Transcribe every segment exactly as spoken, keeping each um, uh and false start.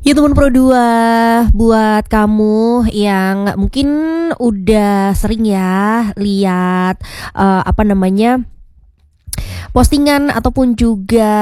Ya teman Pro dua, buat kamu yang mungkin udah sering ya lihat, eee, apa namanya, postingan ataupun juga,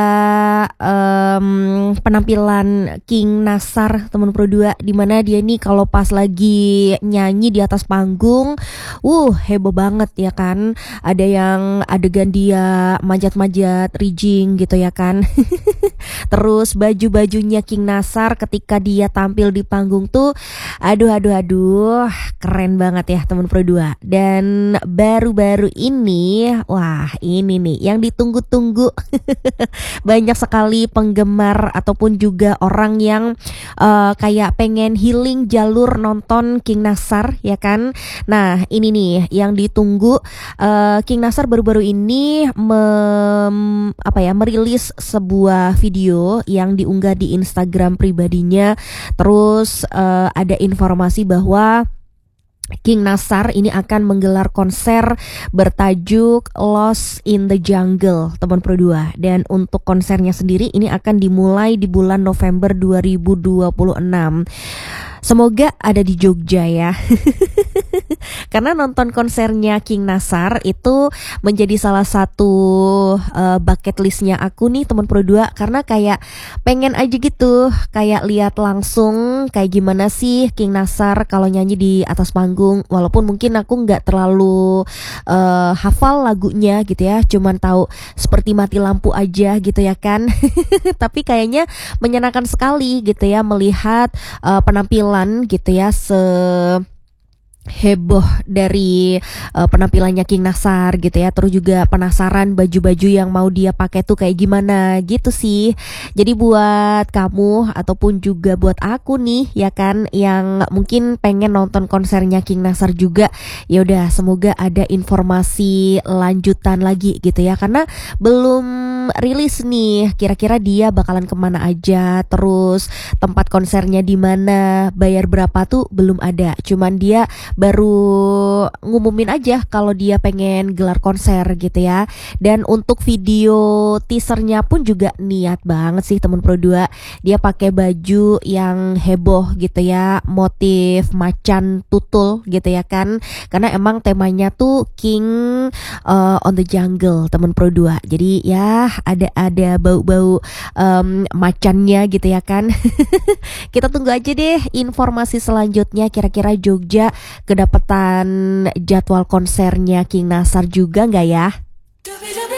mmm, penampilan King Nasar teman Pro dua, di mana dia nih kalau pas lagi nyanyi di atas panggung, wuh heboh banget ya kan. Ada yang adegan dia manjat-manjat rijing gitu ya kan. Terus baju-bajunya King Nasar ketika dia tampil di panggung tuh, aduh aduh aduh, keren banget ya teman Pro dua. Dan baru-baru ini, wah ini nih yang ditunggu-tunggu. Banyak sekali penggemar ataupun juga orang yang uh, kayak pengen healing jalur nonton King Nasar ya kan. Nah ini nih yang ditunggu, uh, King Nasar baru-baru ini mem, apa ya merilis sebuah video yang diunggah di Instagram pribadinya. Terus uh, ada informasi bahwa King Nasar ini akan menggelar konser bertajuk Lost in the Jungle teman Pro dua. Dan untuk konsernya sendiri ini akan dimulai di bulan November dua ribu dua puluh enam. Semoga ada di Jogja ya. Karena nonton konsernya King Nasar itu menjadi salah satu uh, bucket listnya aku nih teman Pro dua. Karena kayak pengen aja gitu, kayak lihat langsung kayak gimana sih King Nasar kalau nyanyi di atas panggung. Walaupun mungkin aku nggak terlalu uh, hafal lagunya gitu ya, cuman tahu seperti mati lampu aja gitu ya kan. Tapi kayaknya menyenangkan sekali gitu ya melihat uh, penampilan gitu ya se heboh dari uh, penampilannya King Nasar gitu ya. Terus juga penasaran baju-baju yang mau dia pakai tuh kayak gimana gitu sih. Jadi buat kamu ataupun juga buat aku nih ya kan yang mungkin pengen nonton konsernya King Nasar juga, ya udah semoga ada informasi lanjutan lagi gitu ya, karena belum rilis nih kira-kira dia bakalan kemana aja, terus tempat konsernya di mana, bayar berapa tuh belum ada. Cuman dia baru ngumumin aja kalau dia pengen gelar konser gitu ya. Dan untuk video teasernya pun juga niat banget sih teman Pro dua. Dia pakai baju yang heboh gitu ya, motif macan tutul gitu ya kan. Karena emang temanya tuh King uh, on the Jungle teman Pro dua. Jadi ya ada ada bau-bau um, macannya gitu ya kan. Kita tunggu aja deh informasi selanjutnya, kira-kira Jogja kedapatan jadwal konsernya King Nasar juga nggak ya?